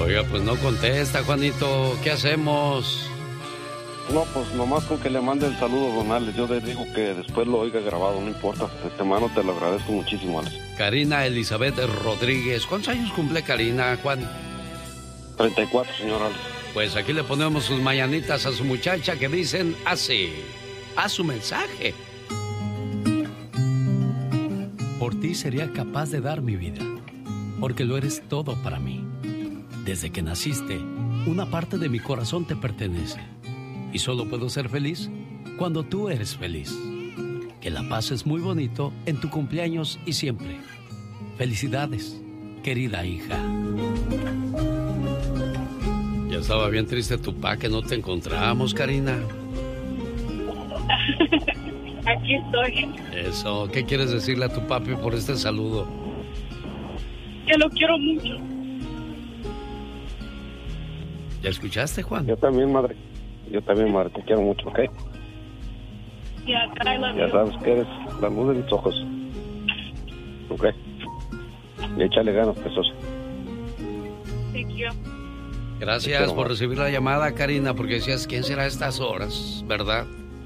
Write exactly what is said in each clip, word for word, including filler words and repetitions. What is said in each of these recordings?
Oiga, pues no contesta, Juanito. ¿Qué hacemos? No, pues nomás con que le mande el saludo, don Alex. Yo le digo que después lo oiga grabado, no importa. De mano te lo agradezco muchísimo, Alex. Karina Elizabeth Rodríguez. ¿Cuántos años cumple Karina, Juan? treinta y cuatro, señor Alex. Pues aquí le ponemos sus mañanitas a su muchacha que dicen así. A su mensaje. Por ti sería capaz de dar mi vida, porque lo eres todo para mí. Desde que naciste, una parte de mi corazón te pertenece. Y solo puedo ser feliz cuando tú eres feliz. Que la pases muy bonito en tu cumpleaños y siempre. Felicidades, querida hija. Ya estaba bien triste tu pa que no te encontramos, Karina. Aquí estoy. Eso, ¿qué quieres decirle a tu papi por este saludo? Que lo quiero mucho. ¿Ya escuchaste, Juan? Yo también, madre. Yo también, madre, te quiero mucho, ¿ok? Yeah, I love ya you. sabes que eres la luz de mis ojos. ¿Ok? Y échale ganas, preciosa. Thank you. Gracias por recibir la llamada, Karina, porque decías, ¿quién será a estas horas? ¿Verdad?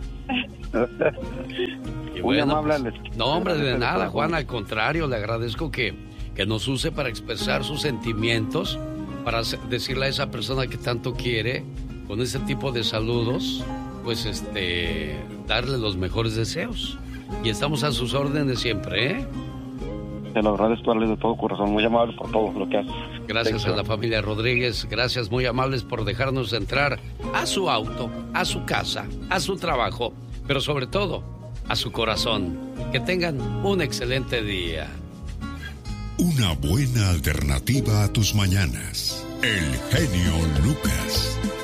Y Muy bueno, amable, pues, Alex. no, hombre, de Gracias, nada, corazón. Juan, al contrario, le agradezco que, que nos use para expresar sus sentimientos, para se- decirle a esa persona que tanto quiere, con ese tipo de saludos, pues este, darle los mejores deseos. Y estamos a sus órdenes siempre, ¿eh? Te lo agradezco, Alex, de todo corazón. Muy amable por todo lo que haces. Gracias a la familia Rodríguez, gracias muy amables por dejarnos entrar a su auto, a su casa, a su trabajo, pero sobre todo a su corazón. Que tengan un excelente día. Una buena alternativa a tus mañanas. El genio Lucas.